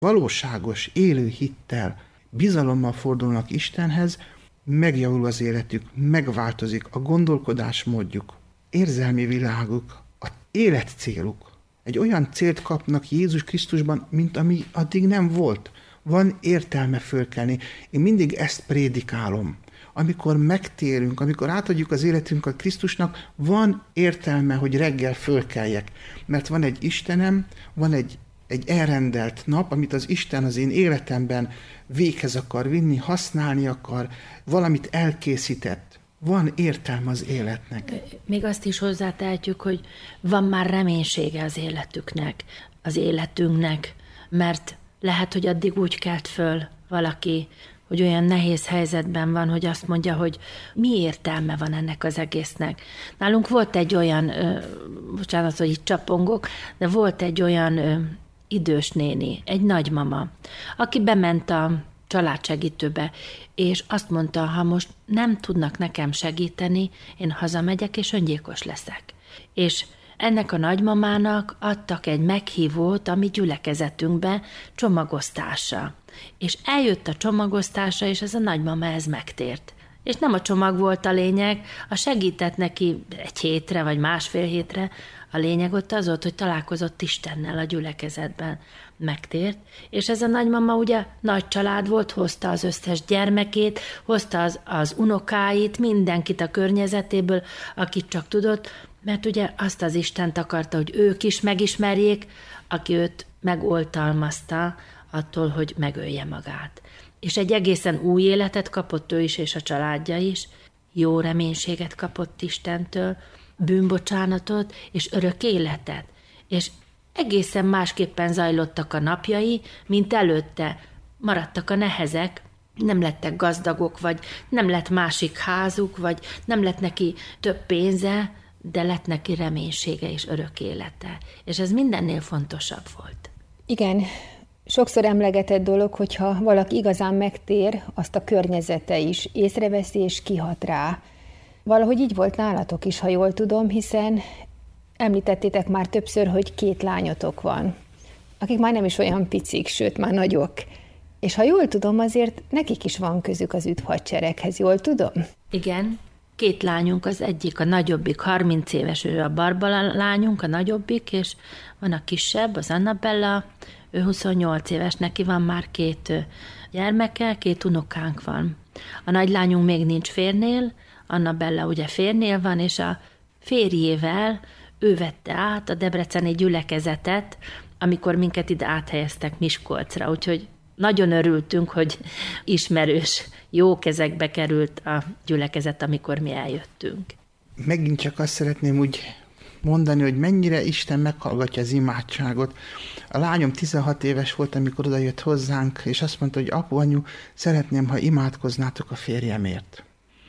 valóságos, élő hittel, bizalommal fordulnak Istenhez, megjavul az életük, megváltozik a gondolkodásmódjuk, érzelmi világuk, a életcéluk. Egy olyan célt kapnak Jézus Krisztusban, mint ami addig nem volt. Van értelme fölkelni. Én mindig ezt prédikálom. Amikor megtérünk, amikor átadjuk az életünket Krisztusnak, van értelme, hogy reggel fölkeljek. Mert van egy Istenem, van egy elrendelt nap, amit az Isten az én életemben véghez akar vinni, használni akar, valamit elkészített. Van értelme az életnek. Még azt is hozzátehetjük, hogy van már reménysége az életüknek, az életünknek, mert lehet, hogy addig úgy kelt föl valaki, hogy olyan nehéz helyzetben van, hogy azt mondja, hogy mi értelme van ennek az egésznek. Nálunk volt egy olyan, bocsánat, hogy itt csapongok, de volt egy olyan idős néni, egy nagymama, aki bement a családsegítőbe, és azt mondta, ha most nem tudnak nekem segíteni, én hazamegyek, és öngyilkos leszek. És ennek a nagymamának adtak egy meghívót a mi gyülekezetünkbe csomagosztásra. És eljött a csomagosztásra, és ez a nagymama ez megtért. És nem a csomag volt a lényeg, a segített neki egy hétre, vagy másfél hétre, a lényeg ott az volt, hogy találkozott Istennel a gyülekezetben. Megtért, és ez a nagymama ugye nagy család volt, hozta az összes gyermekét, hozta az unokáit, mindenkit a környezetéből, akit csak tudott, mert ugye azt az Istent akarta, hogy ők is megismerjék, aki őt megoltalmazta attól, hogy megölje magát. És egy egészen új életet kapott ő is, és a családja is, jó reménységet kapott Istentől, bűnbocsánatot és örök életet. És egészen másképpen zajlottak a napjai, mint előtte. Maradtak a nehezek, nem lettek gazdagok, vagy nem lett másik házuk, vagy nem lett neki több pénze, de lett neki reménysége és örök élete. És ez mindennél fontosabb volt. Igen, sokszor emlegetett dolog, hogyha valaki igazán megtér, azt a környezete is észreveszi és kihat rá. Valahogy így volt nálatok is, ha jól tudom, hiszen említettétek már többször, hogy 2 lányotok van, akik már nem is olyan picik, sőt már nagyok. És ha jól tudom, azért nekik is van közük az üdvhadsereghez, jól tudom? Igen, 2 lányunk, az egyik, a nagyobbik, 30 éves, ő a Barbara lányunk, a nagyobbik, és van a kisebb, az Annabella, ő 28 éves, neki van már 2 gyermeke, 2 unokánk van. A nagylányunk még nincs férnél, Annabella ugye férnél van, és a férjével ő vette át a debreceni gyülekezetet, amikor minket ide áthelyeztek Miskolcra, úgyhogy nagyon örültünk, hogy ismerős, jó kezekbe került a gyülekezet, amikor mi eljöttünk. Megint csak azt szeretném úgy mondani, hogy mennyire Isten meghallgatja az imádságot. A lányom 16 éves volt, amikor odajött hozzánk, és azt mondta, hogy apu, anyu, szeretném, ha imádkoznátok a férjemért.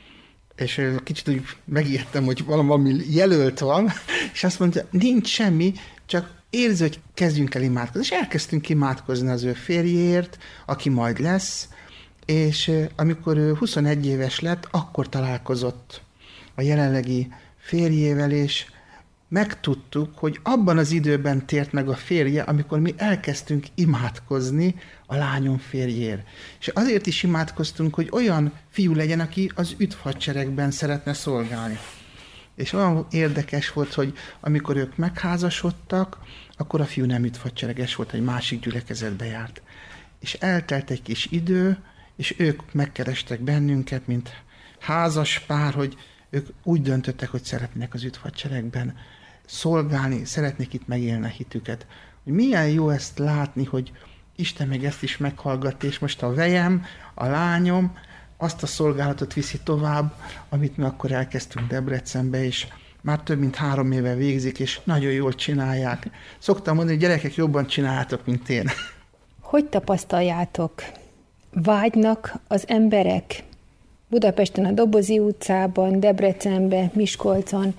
És kicsit úgy megijedtem, hogy valami jelölt van, és azt mondta, nincs semmi, csak érzi, hogy kezdjünk el imádkozni. És elkezdtünk imádkozni az ő férjéért, aki majd lesz, és amikor ő 21 éves lett, akkor találkozott a jelenlegi férjével, és megtudtuk, hogy abban az időben tért meg a férje, amikor mi elkezdtünk imádkozni a lányom férjéért. És azért is imádkoztunk, hogy olyan fiú legyen, aki az üdvhadseregben szeretne szolgálni. És olyan érdekes volt, hogy amikor ők megházasodtak, akkor a fiú nem üdvhadsereges volt, egy másik gyülekezetbe járt. És eltelt egy kis idő, és ők megkerestek bennünket, mint házas pár, hogy ők úgy döntöttek, hogy szeretnének az üdvhadseregben szolgálni, szeretnék itt megélni a hitüket. Hogy milyen jó ezt látni, hogy Isten meg ezt is meghallgat, és most a vejem, a lányom azt a szolgálatot viszi tovább, amit mi akkor elkezdtünk Debrecenbe, és már több mint 3 éve végzik, és nagyon jól csinálják. Szoktam mondani, hogy gyerekek, jobban csináljátok, mint én. Hogy tapasztaljátok? Vágynak az emberek Budapesten, a Dobozi utcában, Debrecenben, Miskolcon,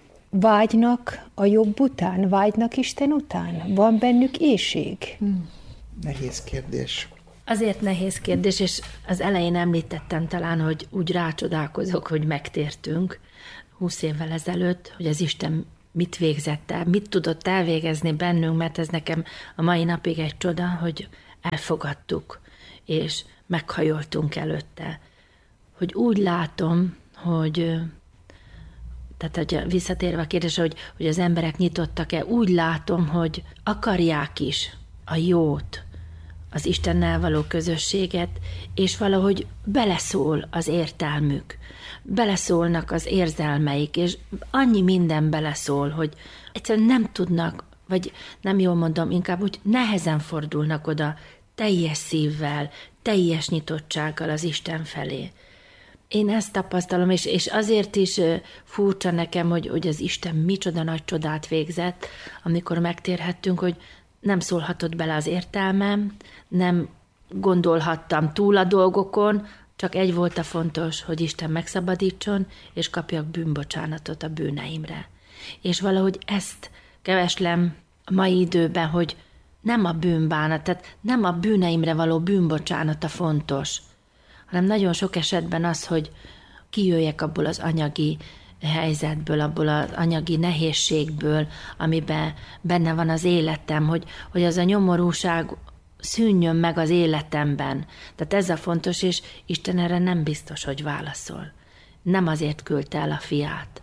vágynak a jobb után? Vágynak Isten után? Van bennük éhség? Nehéz kérdés. Azért nehéz kérdés, és az elején említettem talán, hogy úgy rácsodálkozok, hogy megtértünk 20 évvel ezelőtt, hogy az Isten mit végzett el, mit tudott elvégezni bennünk, mert ez nekem a mai napig egy csoda, hogy elfogadtuk, és meghajoltunk előtte. Hogy úgy látom, hogy tehát visszatérve a kérdésre, hogy az emberek nyitottak-e, úgy látom, hogy akarják is a jót, az Istennel való közösséget, és valahogy beleszól az értelmük, beleszólnak az érzelmeik, és annyi minden beleszól, hogy egyszerűen nem tudnak, vagy nem jól mondom, inkább úgy nehezen fordulnak oda teljes szívvel, teljes nyitottsággal az Isten felé. Én ezt tapasztalom, és azért is furcsa nekem, hogy az Isten micsoda nagy csodát végzett, amikor megtérhettünk, hogy nem szólhatott bele az értelmem, nem gondolhattam túl a dolgokon, csak egy volt a fontos, hogy Isten megszabadítson, és kapjak bűnbocsánatot a bűneimre. És valahogy ezt keveslem a mai időben, hogy nem a bűnbánat, tehát nem a bűneimre való bűnbocsánata fontos, hanem nagyon sok esetben az, hogy kijöjjek abból az anyagi helyzetből, abból az anyagi nehézségből, amiben benne van az életem, hogy az a nyomorúság szűnjön meg az életemben. Tehát ez a fontos, és Isten erre nem biztos, hogy válaszol. Nem azért küldte el a fiát,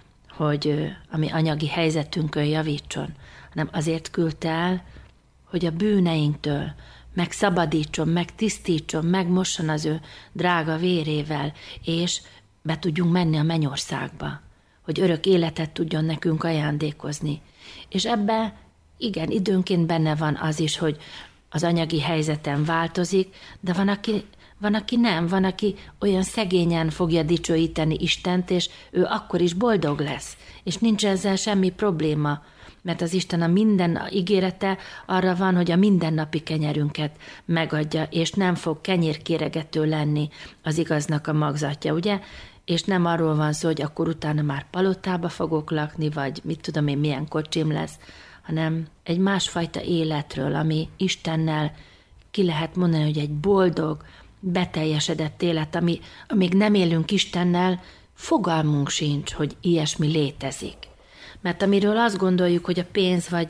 hogy a mi anyagi helyzetünkön javítson, hanem azért küldte el, hogy a bűneinktől megszabadítson, megtisztítson, megmosson az ő drága vérével, és be tudjunk menni a mennyországba, hogy örök életet tudjon nekünk ajándékozni. És ebbe, igen, időnként benne az az is, hogy az anyagi helyzetem változik, de van, aki nem, van, aki olyan szegényen fogja dicsőíteni Istent, és ő akkor is boldog lesz, és nincs ezzel semmi probléma, mert az Isten a minden ígérete arra van, hogy a mindennapi kenyerünket megadja, és nem fog kenyérkéregető lenni az igaznak a magzatja, ugye? És nem arról van szó, hogy akkor utána már palotába fogok lakni, vagy mit tudom én, milyen kocsim lesz, hanem egy másfajta életről, ami Istennel ki lehet mondani, hogy egy boldog, beteljesedett élet, amíg nem élünk Istennel, fogalmunk sincs, hogy ilyesmi létezik. Mert amiről azt gondoljuk, hogy a pénz vagy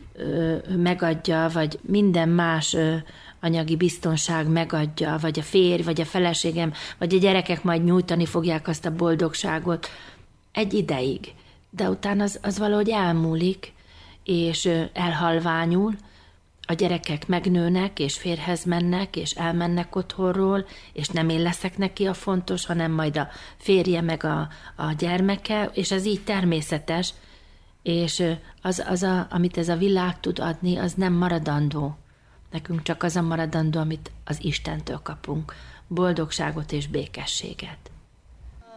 megadja, vagy minden más anyagi biztonság megadja, vagy a férj, vagy a feleségem, vagy a gyerekek majd nyújtani fogják azt a boldogságot egy ideig. De utána az valahogy elmúlik, és elhalványul, a gyerekek megnőnek, és férjhez mennek, és elmennek otthonról, és nem én leszek neki a fontos, hanem majd a férje meg a gyermeke, és ez így természetes, és amit ez a világ tud adni, az nem maradandó. Nekünk csak az a maradandó, amit az Istentől kapunk, boldogságot és békességet.